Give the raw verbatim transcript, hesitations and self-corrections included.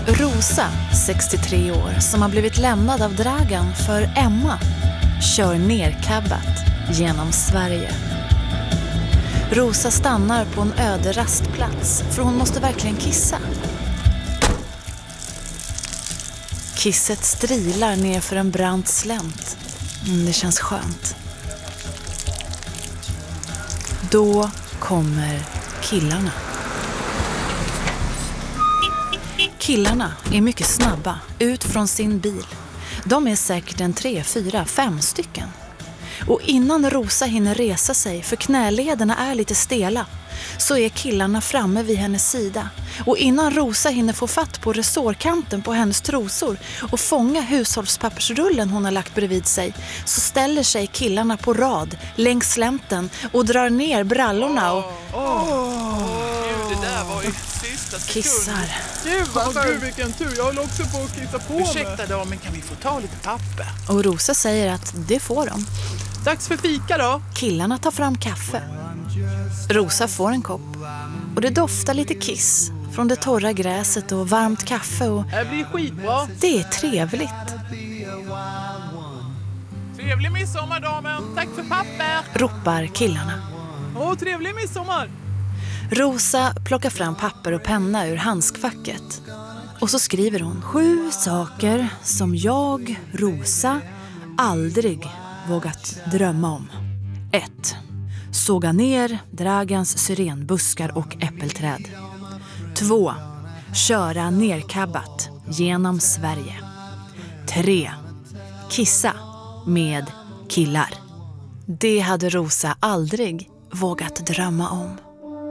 Rosa, sextiotre år, som har blivit lämnad av Dragan för Emma, kör nerkabbat genom Sverige. Rosa stannar på en öde rastplats för hon måste verkligen kissa. Kisset strilar ner för en brant slänt. Mm, det känns skönt. Då kommer killarna. Killarna är mycket snabba ut från sin bil. De är säkert en tre, fyra, fem stycken. Och innan Rosa hinner resa sig, för knälederna är lite stela, så är killarna framme vid hennes sida. Och innan Rosa hinner få fatt på resårkanten på hennes trosor och fånga hushållspappersrullen hon har lagt bredvid sig, så ställer sig killarna på rad längs slänten och drar ner brallorna och... Åh, oh, oh. Det där var ju sista sekund. Kissar. Gud, vad gud, vilken tur. Jag höll också på att kissa på mig. Ursäkta då, men kan vi få ta lite papper? Och Rosa säger att det får de. Dags för fika då. Killarna tar fram kaffe. Rosa får en kopp. Och det doftar lite kiss från det torra gräset och varmt kaffe. Och det blir skitbra. Det är trevligt. Trevlig midsommar, damen. Tack för papper. Ropar killarna. Åh, trevlig midsommar. Rosa plockar fram papper och penna ur handskfacket. Och så skriver hon: sju saker som jag, Rosa, aldrig vågat drömma om. ett. Såga ner Dragans syrenbuskar och äppelträd. två. Köra nerkabbat genom Sverige. tre. Kissa med killar. Det hade Rosa aldrig vågat drömma om.